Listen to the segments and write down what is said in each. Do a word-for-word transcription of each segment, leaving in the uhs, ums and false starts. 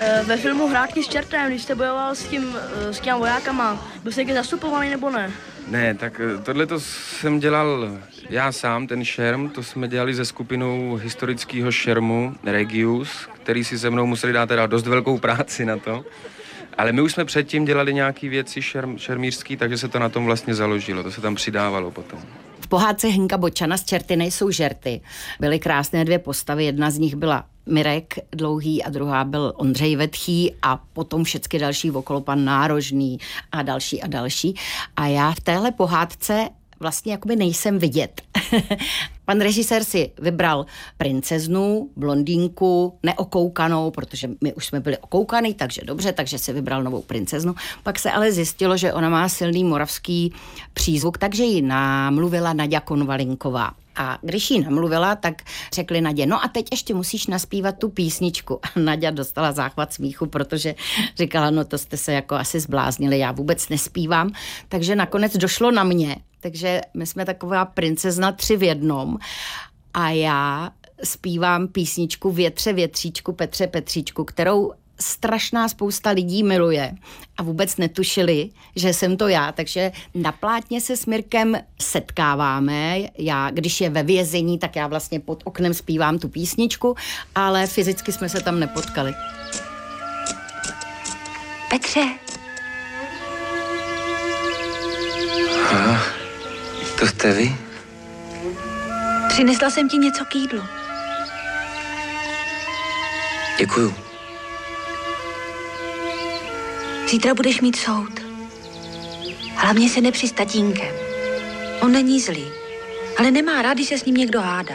Ve filmu Hrátky s čertem, když jste bojoval s tím, s těmi vojákama, byl jste někdy zastupovaný nebo ne? Ne, tak tohle to jsem dělal já sám, ten šerm, to jsme dělali se skupinou historického šermu Regius, který si se mnou museli dát teda dost velkou práci na to. Ale my už jsme předtím dělali nějaké věci šerm, šermířský, takže se to na tom vlastně založilo, to se tam přidávalo potom. V pohádce Hynka Bočana Z čerty nejsou žerty byly krásné dvě postavy, jedna z nich byla Mirek Dlouhý a druhá byl Ondřej Vetchý a potom všechny další okolo pan Nárožný a další a další. A já v téhle pohádce vlastně jakoby nejsem vidět. Pan režisér si vybral princeznu, blondýnku, neokoukanou, protože my už jsme byli okoukaný, takže dobře, takže si vybral novou princeznu. Pak se ale zjistilo, že ona má silný moravský přízvuk, takže ji namluvila Naďa Konvalinková. A když jí namluvila, tak řekli Nadě, no a teď ještě musíš naspívat tu písničku. A Naďa dostala záchvat smíchu, protože říkala, no to jste se jako asi zbláznili, já vůbec nespívám. Takže nakonec došlo na mě. Takže my jsme taková princezna tři v jednom a já zpívám písničku Větře větříčku, Petře Petříčku, kterou strašná spousta lidí miluje a vůbec netušili, že jsem to já, takže na plátně se s Mirkem setkáváme. Já, když je ve vězení, tak já vlastně pod oknem zpívám tu písničku, ale fyzicky jsme se tam nepotkali. Petře. Aha, to jste vy? Přinesla jsem ti něco k jídlu. Děkuju. Zítra budeš mít soud. Hlavně se nepři s tatínkem. On není zlý, ale nemá rád, když se s ním někdo hádá.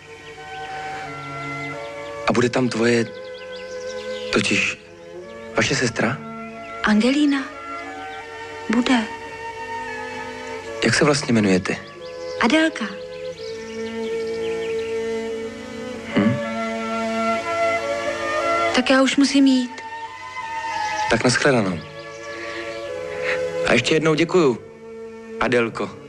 A bude tam tvoje, totiž vaše sestra? Angelína? Bude. Jak se vlastně jmenujete? Adélka. Hm? Tak já už musím jít. Tak nashledanou. A ještě jednou děkuju, Adélko.